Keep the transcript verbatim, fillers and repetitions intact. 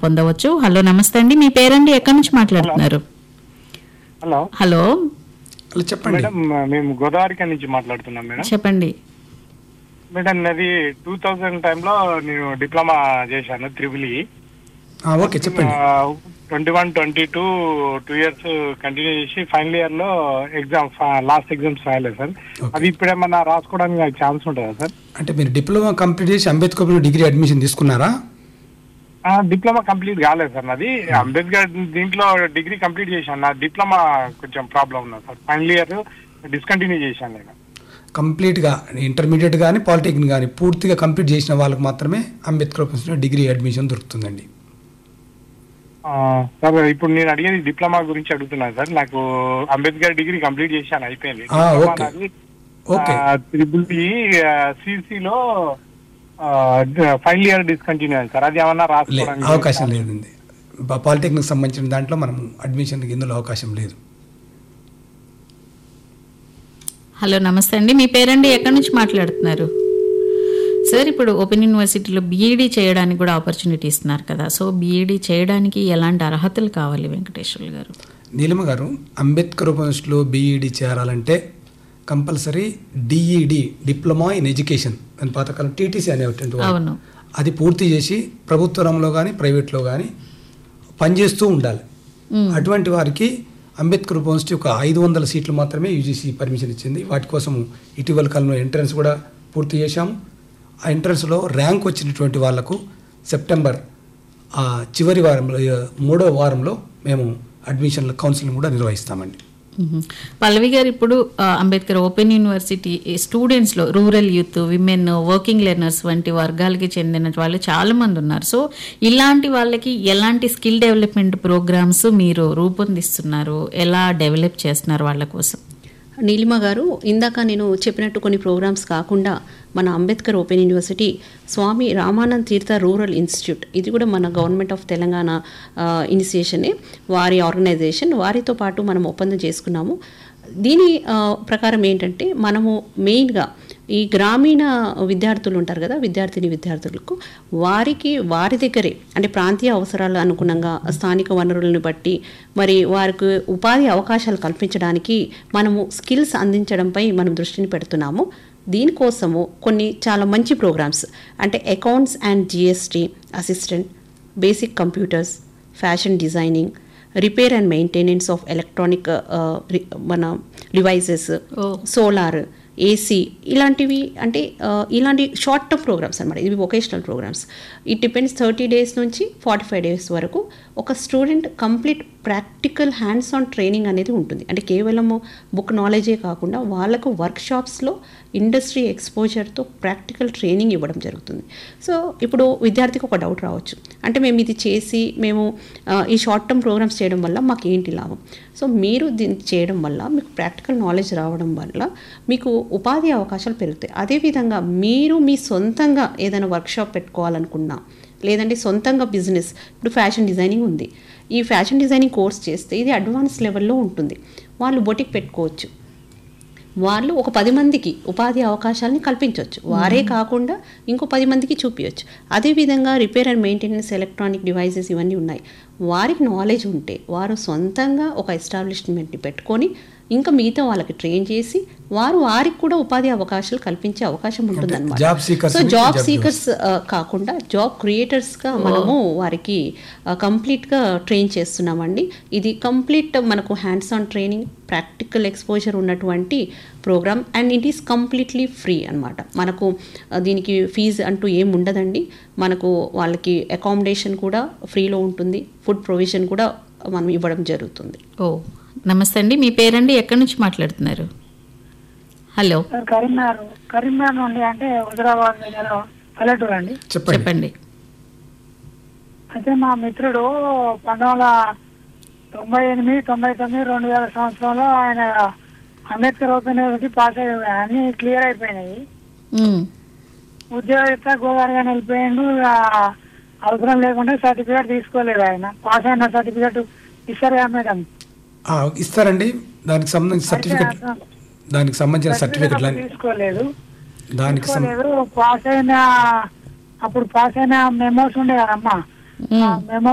పొందవచ్చు. హలో నమస్తే అండి, మీ పేరండి, ఎక్కడి నుంచి మాట్లాడుతున్నారు? హలో హలో హలో చెప్పండి మేడం, మేము గోదావరిక నుంచి మాట్లాడుతున్నాం మేడం. చెప్పండి. మేడం నాది టూ థౌజండ్ టైంలో నేను డిప్లొమా చేశాను త్రిబుల్ ఈ. ఆ, ఓకే చెప్పండి. Twenty one twenty two two years continue చేసి ఫైనల్ ఇయర్ లో ఎగ్జామ్ లాస్ట్ ఎగ్జామ్స్ రాయలేదు సార్. Okay. అది ఇప్పుడేమన్నా రాసుకోవడానికి ఛాన్స్ ఉంటుందా సార్? అంటే మీరు డిప్లొమా కంప్లీట్ చేసి అంబేద్కర్ డిగ్రీ అడ్మిషన్ తీసుకున్నారా? డిప్లొమా కంప్లీట్ కాలేదు సార్ నాది. అంబేద్కర్ దీంట్లో డిగ్రీ కంప్లీట్ చేశాను. నా డిప్లొమా కొంచెం ప్రాబ్లం ఉన్నది సార్. ఫైనల్ ఇయర్ డిస్కంటిన్యూ చేశాను నేను. కంప్లీట్గా ఇంటర్మీడియట్ కానీ పాలిటెక్నిక్ కానీ పూర్తిగా కంప్లీట్ చేసిన వాళ్ళకి మాత్రమే అంబేద్కర్ డిగ్రీ అడ్మిషన్ దొరుకుతుందండి. ఆ, సార్ ఇప్పుడు నేను అడిగేది డిప్లొమా గురించి అడుగుతున్నాను సార్. నాకు అంబేద్కర్ డిగ్రీ కంప్లీట్ చేశాను, అయిపోయింది. ఆ, okay. Okay. Triple E సిసిలో final year discontinue అయింది సార్. అది ఏమన్నా లే రాసుకోవడానికి అవకాశం లేదండి. పా- పాలిటెక్నిక్ సంబంధించిన దాంట్లో మనం అడ్మిషన్ ఇందులో అవకాశం లేదు. హలో నమస్తే అండి, మీ పేరండి, ఎక్కడి నుంచి మాట్లాడుతున్నారు? సార్ ఇప్పుడు ఓపెన్ యూనివర్సిటీలో బీఈడీ చేయడానికి కూడా ఆపర్చునిటీ ఇస్తున్నారు కదా, సో బీఈడీ చేయడానికి ఎలాంటి అర్హతలు కావాలి వెంకటేశ్వర్లు గారు? నీలిమ గారు, అంబేద్కర్ యూనివర్సిటీలో బీఈడీ చేరాలంటే compulsory DEd diploma in education అని పాతకాలం టీటీసీ అనేటువంటి వాడు. అవును. అది పూర్తి చేసి ప్రభుత్వ రంగంలో కానీ ప్రైవేట్లో కానీ పనిచేస్తూ ఉండాలి. అటువంటి వారికి అంబేద్కర్ యూనివర్సిటీ ఒక ఐదు వందల సీట్లు మాత్రమే యూజీసీ పర్మిషన్ ఇచ్చింది. వాటి కోసం ఇటీవల కాలంలో ఎంట్రన్స్ కూడా పూర్తి చేశాము. ఆ ఎంట్రన్స్లో ర్యాంక్ వచ్చినటువంటి వాళ్లకు సెప్టెంబర్ ఆ చివరి వారంలో మూడో వారంలో మేము అడ్మిషన్ల కౌన్సిలింగ్ కూడా నిర్వహిస్తామండి. మ్మ్. పల్లవి గారు, ఇప్పుడు ఆ, Ambedkar open university స్టూడెంట్స్లో rural youth, women, working learners వంటి వర్గాలకి చెందిన వాళ్ళు చాలా మంది ఉన్నారు. సో ఇలాంటి వాళ్ళకి ఎలాంటి స్కిల్ డెవలప్మెంట్ ప్రోగ్రామ్స్ మీరు రూపొందిస్తున్నారు, ఎలా డెవలప్ చేస్తున్నారు వాళ్ళ కోసం? నీలిమ గారు, ఇందాక నేను చెప్పినట్టు కొన్ని ప్రోగ్రామ్స్ కాకుండా మన అంబేద్కర్ ఓపెన్ యూనివర్సిటీ స్వామి రామానంద్ తీర్థ రూరల్ ఇన్స్టిట్యూట్, ఇది కూడా మన గవర్నమెంట్ ఆఫ్ తెలంగాణ ఇనిషియేషనే, వారి ఆర్గనైజేషన్, వారితో పాటు మనం ఒప్పందం చేసుకున్నాము. దీని ఆ, ప్రకారం ఏంటంటే మనము మెయిన్గా ఈ గ్రామీణ విద్యార్థులు ఉంటారు కదా, విద్యార్థిని విద్యార్థులకు వారికి వారి దగ్గరే అంటే ప్రాంతీయ అవసరాలు అనుగుణంగా స్థానిక వనరులను బట్టి మరి వారికి ఉపాధి అవకాశాలు కల్పించడానికి మనము స్కిల్స్ అందించడంపై మనం దృష్టిని పెడుతున్నాము. దీనికోసము కొన్ని చాలా మంచి ప్రోగ్రామ్స్ అంటే accounts and GST assistant, basic computers, fashion designing, repair and maintenance of electronic మన డివైసెస్, సోలార్, ఏసీ, ఇలాంటివి అంటే ఆ, ఇలాంటి షార్ట్ టర్మ్ ప్రోగ్రామ్స్ అనమాట. ఇవి vocational programmes. It depends thirty days నుంచి ఫార్టీ ఫైవ్ డేస్ వరకు ఒక student complete practical hands on training అనేది ఉంటుంది. అంటే కేవలము బుక్ నాలెడ్జే కాకుండా వాళ్ళకు వర్క్షాప్స్లో ఇండస్ట్రీ ఎక్స్పోజర్తో ప్రాక్టికల్ ట్రైనింగ్ ఇవ్వడం జరుగుతుంది. సో ఇప్పుడు విద్యార్థికి ఒక డౌట్ రావచ్చు, అంటే మేము ఇది చేసి మేము ఆ, ఈ షార్ట్ టర్మ్ ప్రోగ్రామ్స్ చేయడం వల్ల మాకు ఏంటి లాభం? సో మీరు దీన్ని చేయడం వల్ల మీకు ప్రాక్టికల్ నాలెడ్జ్ రావడం వల్ల మీకు ఉపాధి అవకాశాలు పెరుగుతాయి. అదేవిధంగా మీరు మీ సొంతంగా ఏదైనా వర్క్షాప్ పెట్టుకోవాలనుకున్నా, లేదంటే సొంతంగా బిజినెస్, ఇప్పుడు ఫ్యాషన్ డిజైనింగ్ ఉంది, ఈ ఫ్యాషన్ డిజైనింగ్ కోర్స్ చేస్తే ఇది అడ్వాన్స్ లెవెల్లో ఉంటుంది. వాళ్ళు బొటిక్ పెట్టుకోవచ్చు, వాళ్ళు ఒక పది మందికి ఉపాధి అవకాశాలని కల్పించవచ్చు, వారే కాకుండా ఇంకో పది మందికి చూపించవచ్చు. అదేవిధంగా repair and maintenance electronic devices ఇవన్నీ ఉన్నాయి. వారికి నాలెడ్జ్ ఉంటే వారు సొంతంగా ఒక ఎస్టాబ్లిష్మెంట్ని పెట్టుకొని ఇంకా మిగతా వాళ్ళకి ట్రైన్ చేసి వారు వారికి కూడా ఉపాధి అవకాశాలు కల్పించే అవకాశం ఉంటుందన్నమాట. Job seekers so job seekers కాకుండా జాబ్ క్రియేటర్స్గా మనము వారికి కంప్లీట్గా ట్రైన్ చేస్తున్నామండి. ఇది కంప్లీట్ మనకు hands on training, practical exposure ఉన్నటువంటి programme and it is completely free అనమాట. మనకు ఆ, దీనికి ఫీజు అంటూ ఏం ఉండదండి. మనకు వాళ్ళకి అకామిడేషన్ కూడా ఫ్రీలో ఉంటుంది, ఫుడ్ ప్రొవిజన్ కూడా మనం ఇవ్వడం జరుగుతుంది. ఓ నమస్తే అండి, మీ పేరండి, ఎక్కడి నుంచి మాట్లాడుతున్నారు? హలో సార్ కరీంనగర్ కరీంనగర్ నుండి, అంటే హుజరాబాద్ జిల్లాలో పల్లెటూరు అండి. చెప్పండి. చెప్పండి. అయితే మా మిత్రుడు పంతొమ్మిది వందల తొంభై ఎనిమిది తొంభై తొమ్మిది రెండు వేల సంవత్సరంలో ఆయన అంబేద్కర్ ఓపెన్ యూనివర్సిటీ పాస్ అయ్యి అన్ని క్లియర్ అయిపోయినాయి. మ్మ్. ఉద్యోగరీత్యా గోదావరిగా వెళ్ళిపోయిండు. ఆ, అవసరం లేకుండా సర్టిఫికేట్ తీసుకోలేదు. ఆయన పాస్ అయిన సర్టిఫికేట్ ఇస్తారు కదా మేడం? ఆ, ఇస్తారండి. దానికి సంబంధించిన సర్టిఫికెట్ దానికి సంబంధించిన సర్టిఫికెట్ తీసుకోలేదు దానికి సం- తీసుకోలేదు పాస్ అయిన అప్పుడు పాస్ అయిన మెమోస్ ఉండే కదమ్మా, మెమో